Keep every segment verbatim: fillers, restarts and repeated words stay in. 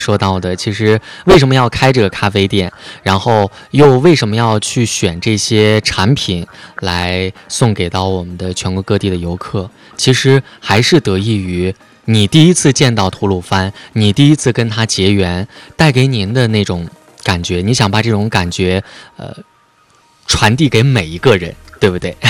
说到的，其实为什么要开这个咖啡店，然后又为什么要去选这些产品来送给到我们的全国各地的游客，其实还是得益于你第一次见到吐鲁番，你第一次跟他结缘，带给您的那种感觉，你想把这种感觉呃传递给每一个人，对不对？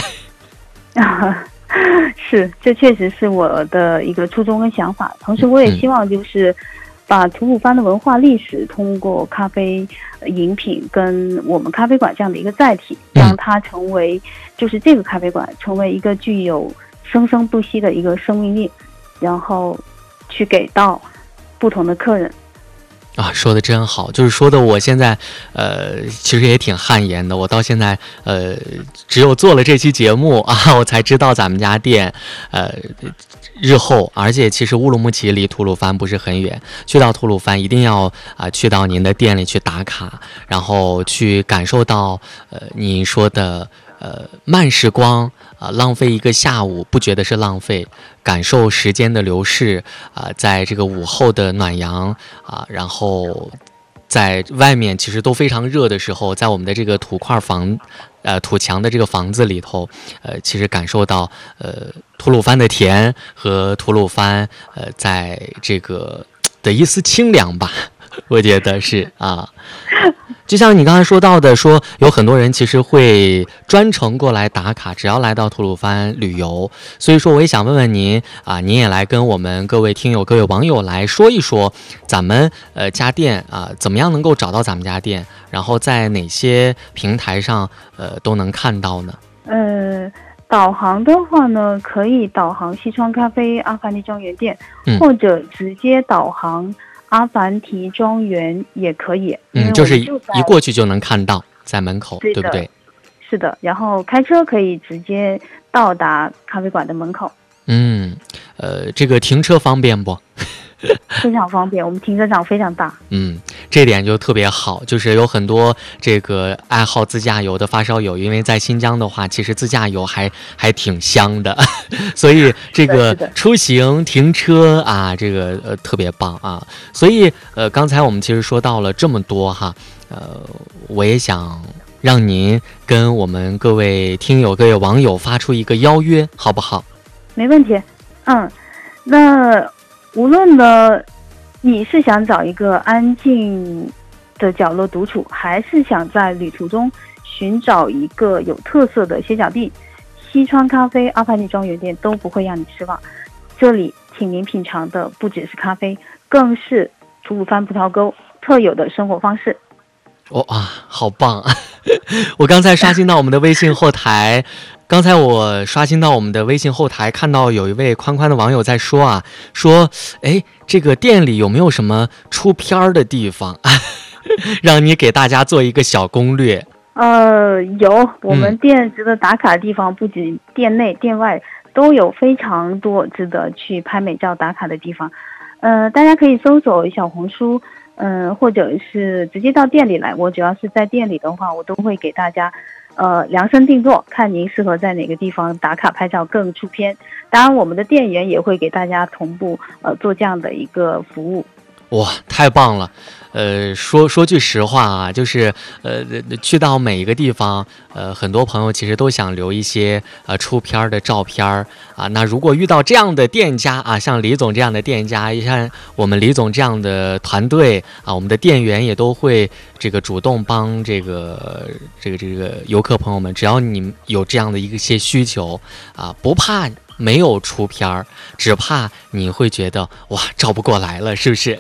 是，这确实是我的一个初衷跟想法。同时，我也希望就是把吐鲁番的文化历史通过咖啡饮品跟我们咖啡馆这样的一个载体，让它成为就是这个咖啡馆成为一个具有生生不息的一个生命力，然后去给到不同的客人。 啊，说的真好，就是说的我现在，呃，其实也挺汗颜的。我到现在，呃，只有做了这期节目啊，我才知道咱们家店，呃，日后，而且其实乌鲁木齐离吐鲁番不是很远，去到吐鲁番一定要啊、呃，去到您的店里去打卡，然后去感受到，呃，你说的。呃，慢时光啊、呃，浪费一个下午不觉得是浪费，感受时间的流逝啊、呃，在这个午后的暖阳啊、呃，然后在外面其实都非常热的时候，在我们的这个土块房，呃，土墙的这个房子里头，呃，其实感受到呃吐鲁番的甜和吐鲁番呃在这个的一丝清凉吧。我觉得是啊，就像你刚才说到的，说有很多人其实会专程过来打卡，只要来到吐鲁番旅游。所以说，我也想问问您啊，您也来跟我们各位听友、各位网友来说一说，咱们呃家店啊，怎么样能够找到咱们家店，然后在哪些平台上呃都能看到呢？ 呃。导航的话呢，可以导航西川咖啡阿凡提庄园店、嗯，或者直接导航阿凡提庄园也可以。 嗯，就是一过去就能看到，在门口，对不对？ 是的，然后开车可以直接到达咖啡馆的门口。 嗯，呃，这个停车方便不？ 非常方便，我们停车场非常大。 嗯，这点就特别好，就是有很多这个爱好自驾游的发烧友，因为在新疆的话，其实自驾游还还挺香的，所以这个出行停车啊，这个呃特别棒啊。所以呃，刚才我们其实说到了这么多哈，呃，我也想让您跟我们各位听友、各位网友发出一个邀约，好不好？ 没问题。嗯，那。无论呢，你是想找一个安静的角落独处，还是想在旅途中寻找一个有特色的歇脚地，西川咖啡阿凡提庄园店都不会让你失望。这里请您品尝的不只是咖啡，更是吐鲁番葡萄沟特有的生活方式。 哇、哦，好棒！我刚才刷新到我们的微信后台。刚才我刷新到我们的微信后台，看到有一位宽宽的网友在说啊，说，哎，这个店里有没有什么出片的地方，让你给大家做一个小攻略？ 呃，有，我们店值得打卡的地方，不仅店内店外都有非常多值得去拍美照打卡的地方。呃，大家可以搜索小红书，嗯、呃，或者是直接到店里来。我主要是在店里的话，我都会给大家。呃，量身定做，看您适合在哪个地方打卡拍照更出片。当然，我们的店员也会给大家同步呃做这样的一个服务。 哇，太棒了！呃，说说句实话啊，就是呃，去到每一个地方，呃，很多朋友其实都想留一些呃出片的照片啊。那如果遇到这样的店家啊，像李总这样的店家，像我们李总这样的团队啊，我们的店员也都会这个主动帮这个这个这个游客朋友们，只要你有这样的一些需求啊，不怕没有出片儿，只怕你会觉得哇照不过来了，是不是？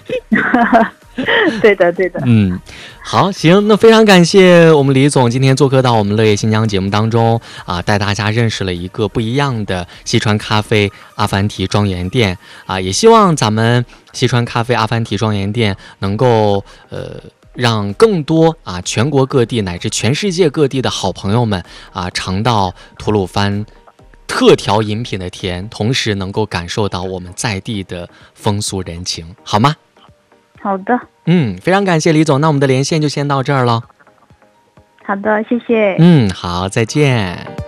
对的对的。 嗯，好，行，那非常感谢我们李总今天做客到我们乐业新疆节目当中啊，带大家认识了一个不一样的西川咖啡阿凡提庄园店啊，也希望咱们西川咖啡阿凡提庄园店能够呃让更多啊全国各地乃至全世界各地的好朋友们啊尝到吐鲁番特调饮品的甜，同时能够感受到我们在地的风俗人情，好吗？ 好的。 嗯，非常感谢李总，那我们的连线就先到这儿了。 好的，谢谢。 嗯，好，再见。